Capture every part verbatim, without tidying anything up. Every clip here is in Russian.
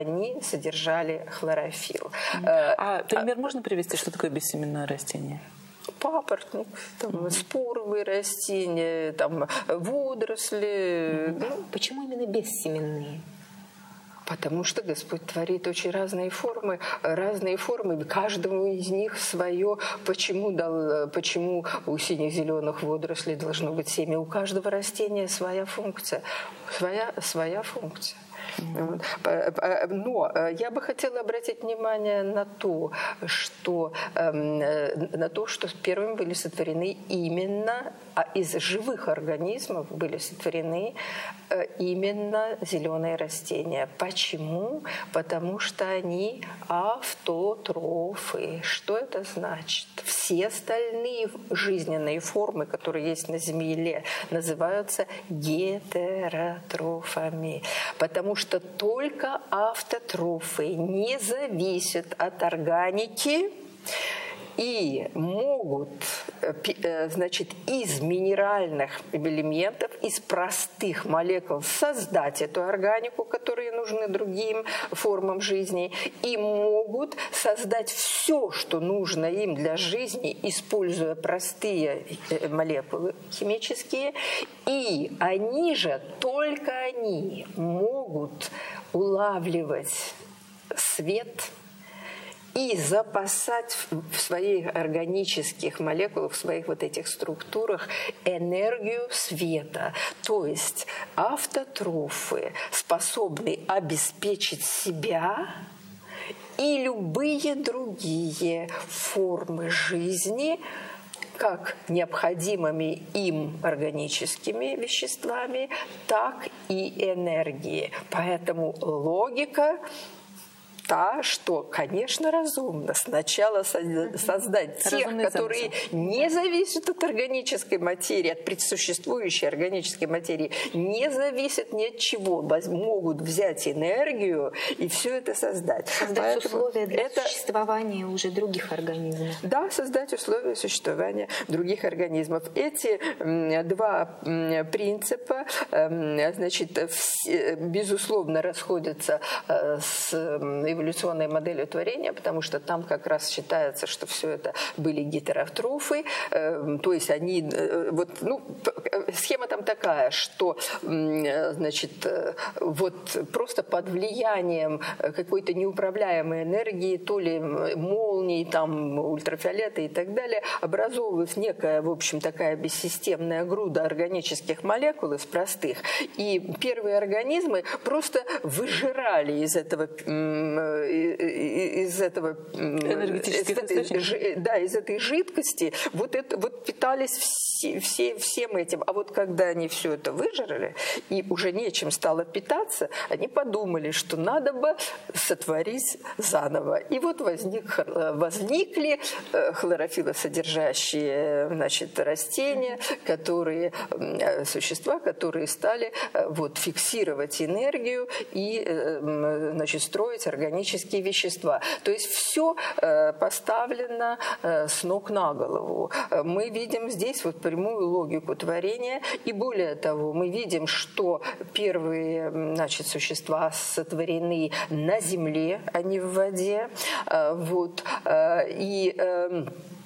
они содержали хлорофилл. А пример можно привести, что такое бессеменное растение? Папоротник, там, mm-hmm. споровые растения, там, водоросли. Mm-hmm. Ну, почему именно бессеменные? Потому что Господь творит очень разные формы, разные формы, каждому из них свое. Почему, дал, почему у синих-зеленых водорослей должно быть семя? У каждого растения своя функция, своя, своя функция. Mm-hmm. Но я бы хотела обратить внимание на то, что, на то, что первыми были сотворены именно, а из живых организмов были сотворены именно зеленые растения. Почему? Потому что они автотрофы. Что это значит? Все остальные жизненные формы, которые есть на Земле, называются гетеротрофами. Потому что только автотрофы не зависят от органики и могут, значит, из минеральных элементов, из простых молекул создать эту органику, которые нужны другим формам жизни, и могут создать все, что нужно им для жизни, используя простые молекулы химические, и они же, только они могут улавливать свет и запасать в своих органических молекулах, в своих вот этих структурах энергию света. То есть автотрофы способны обеспечить себя и любые другие формы жизни как необходимыми им органическими веществами, так и энергией. Поэтому логика та, что, конечно, разумно сначала создать тех, Разумный которые замысел. Не зависят от органической материи, от предсуществующей органической материи, не зависят ни от чего, могут взять энергию и все это создать. Создать Поэтому условия для это... существования уже других организмов. Да, создать условия существования других организмов. Эти два принципа, значит, безусловно, расходятся с эволюционной моделью творения, потому что там как раз считается, что все это были гетеротрофы, э, то есть они, э, вот, ну, схема там такая, что, э, значит, э, вот просто под влиянием какой-то неуправляемой энергии, то ли молний, там, ультрафиолета и так далее, образовывалась некая, в общем, такая бессистемная груда органических молекул из простых, и первые организмы просто выжирали из этого из этого из этой, да, из этой жидкости вот это вот питались все, все, всем этим. А вот когда они все это выжрали и уже нечем стало питаться, они подумали, что надо бы сотворить заново. И вот возник, возникли хлорофиллосодержащие, значит, растения, которые, существа, которые стали вот фиксировать энергию и, значит, строить органические вещества. То есть все э, поставлено э, с ног на голову. Мы видим здесь вот прямую логику творения, и более того, мы видим, что первые, значит, существа сотворены на земле, а не в воде. Э, вот, э, и э,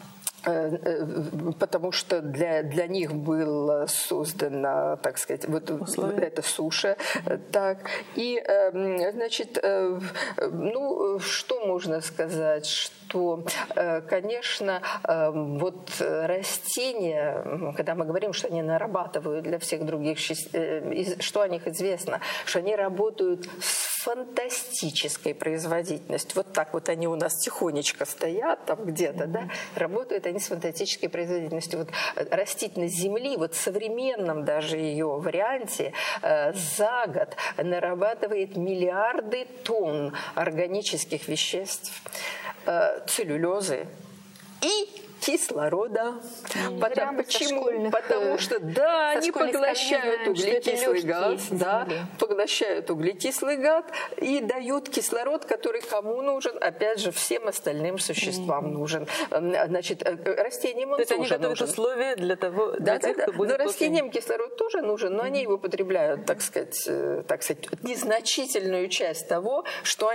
потому что для, для них было создано, так сказать, вот эта суша. Так. И, значит, ну, что можно сказать, что, конечно, вот растения, когда мы говорим, что они нарабатывают для всех других, что о них известно, что они работают с фантастической производительностью. Вот так вот они у нас тихонечко стоят там где-то, mm-hmm. да, работают они с фантастической производительностью. Вот растительность Земли, вот в современном даже ее варианте, э, за год нарабатывает миллиарды тонн органических веществ, э, целлюлезы и кислорода. Потому, почему? Школьных, Потому что, да, они поглощают знаем, углекислый газ, да, земли. поглощают углекислый газ и дают кислород, который кому нужен? Опять же, всем остальным существам mm-hmm. нужен. Значит, растениям он То есть тоже они готовят нужен. условия для того, для да, тех, да, кто да. будет Но после... растениям кислород тоже нужен, но mm-hmm. они его потребляют, так сказать, так сказать, незначительную часть того, что